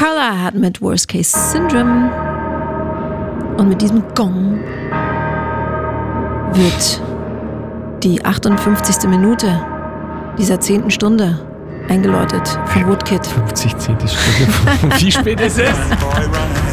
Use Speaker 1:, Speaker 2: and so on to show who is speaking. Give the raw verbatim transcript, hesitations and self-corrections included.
Speaker 1: Carla hat mit Worst Case Syndrome. Und mit diesem Gong wird die achtundfünfzigste Minute dieser zehnten Stunde eingeläutet von Woodkid.
Speaker 2: fünfzig zehnte Stunde. Wie spät ist es?